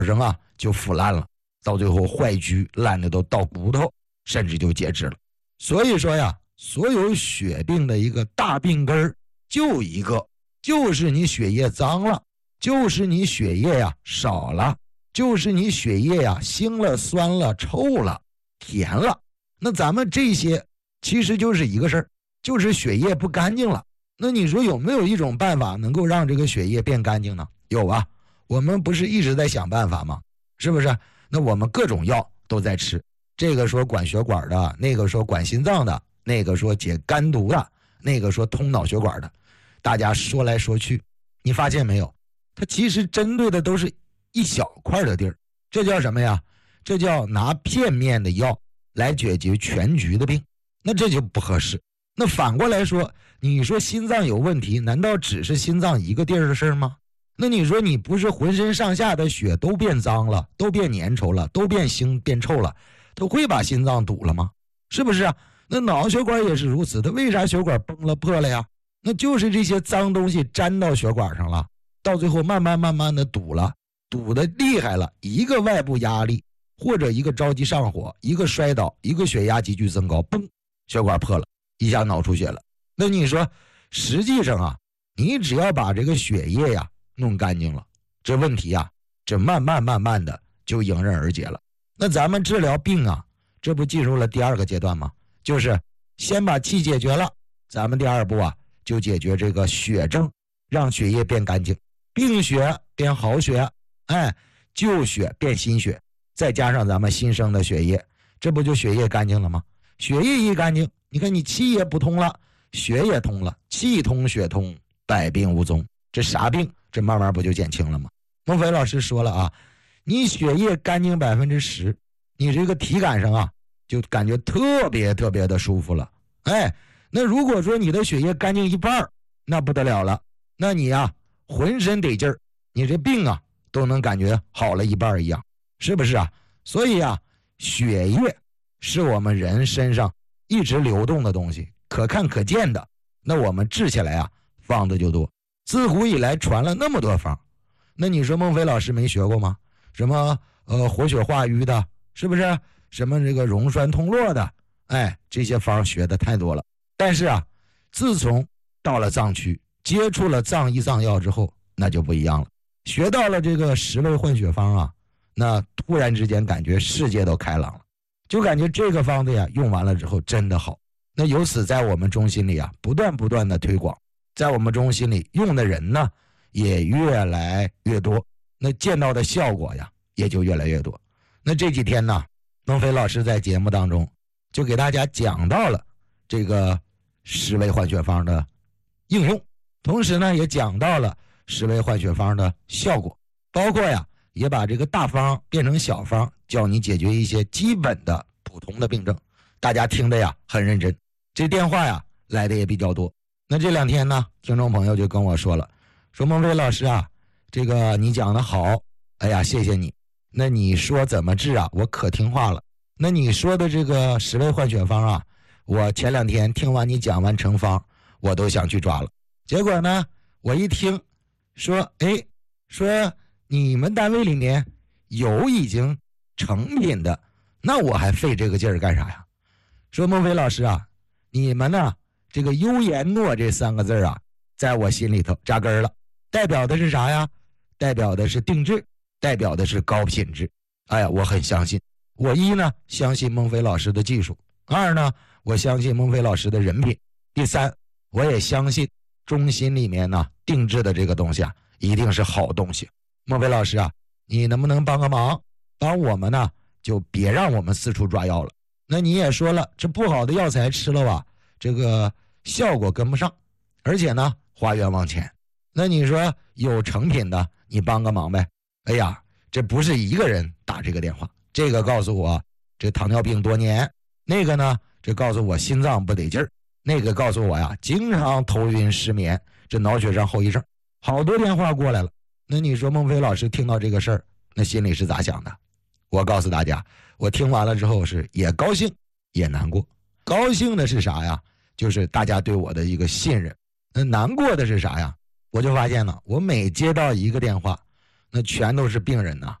上啊就腐烂了，到最后坏疽烂的都到骨头，甚至就截肢了。所以说呀，所有血病的一个大病根就一个，就是你血液脏了，就是你血液呀少了，就是你血液呀腥了、酸了、臭了、甜了。那咱们这些其实就是一个事儿，就是血液不干净了。那你说有没有一种办法能够让这个血液变干净呢？有啊，我们不是一直在想办法吗？是不是？那我们各种药都在吃，这个说管血管的，那个说管心脏的，那个说解肝毒的，那个说通脑血管的，大家说来说去，你发现没有？它其实针对的都是一小块的地儿，这叫什么呀？这叫拿片面的药来解决全局的病，那这就不合适。那反过来说，你说心脏有问题，难道只是心脏一个地儿的事吗？那你说你不是浑身上下的血都变脏了，都变粘稠了，都变腥变臭了，都会把心脏堵了吗？是不是啊？那脑血管也是如此，它为啥血管崩了破了呀？那就是这些脏东西粘到血管上了，到最后慢慢的堵了，堵得厉害了，一个外部压力或者一个着急上火，一个摔倒，一个血压急剧增高，嘣，血管破了，一下脑出血了。那你说实际上啊，你只要把这个血液呀弄干净了，这问题啊这慢慢的就迎刃而解了。那咱们治疗病啊，这不进入了第二个阶段吗？就是先把气解决了，咱们第二步啊就解决这个血症，让血液变干净，病血变好血，旧血变新血，再加上咱们新生的血液，这不就血液干净了吗？血液一干净，你看你气也不通了，血也通了，气通血通，百病无踪，这啥病这慢慢不就减轻了吗？孟非老师说了啊，你血液干净10%，你这个体感上啊就感觉特别的舒服了。那如果说你的血液干净一半，那不得了了，那你啊浑身得劲儿，你这病啊都能感觉好了一半一样，是不是啊？所以啊，血液是我们人身上一直流动的东西，可看可见的，那我们治起来啊方子就多。自古以来传了那么多方，那你说孟非老师没学过吗？什么活血化瘀的，是不是？什么这个溶栓通络的，这些方学的太多了。但是啊，自从到了藏区，接触了藏医藏药之后，那就不一样了。学到了这个10味换血方啊，那突然之间感觉世界都开朗了，就感觉这个方子呀用完了之后真的好。那由此在我们中心里啊不断的推广，在我们中心里用的人呢也越来越多，那见到的效果呀也就越来越多。那这几天呢，孟非老师在节目当中就给大家讲到了这个10味换血方的应用，同时呢也讲到了10味换血方的效果，包括呀也把这个大方变成小方，教你解决一些基本的普通的病症。大家听的呀很认真，这电话呀来的也比较多。那这2天呢，听众朋友就跟我说了，说孟非老师啊，这个你讲的好，哎呀谢谢你。那你说怎么治啊，我可听话了。那你说的这个10味换血方啊，我前2天听完你讲完成方，我都想去抓了。结果呢，我一听说说你们单位里面有已经成品的，那我还费这个劲儿干啥呀？说孟非老师啊，你们呢这个优言诺这3个字啊，在我心里头扎根了，代表的是啥呀？代表的是定制，代表的是高品质。哎呀，我很相信。我一呢相信孟非老师的技术，二呢我相信孟非老师的人品，第三我也相信中心里面呢定制的这个东西啊一定是好东西。孟非老师啊，你能不能帮个忙，帮我们呢就别让我们四处抓药了。那你也说了，这不好的药材吃了吧，这个效果跟不上，而且呢花冤枉钱。那你说有成品的你帮个忙呗。哎呀，这不是一个人打这个电话，这个告诉我这糖尿病多年，那个呢这告诉我心脏不得劲儿，那个告诉我呀经常头晕失眠，这脑血栓后遗症，好多电话过来了。那你说孟非老师听到这个事儿，那心里是咋想的？我告诉大家，我听完了之后是也高兴也难过。高兴的是啥呀？就是大家对我的一个信任。那难过的是啥呀？我就发现了，我每接到一个电话，那全都是病人呐，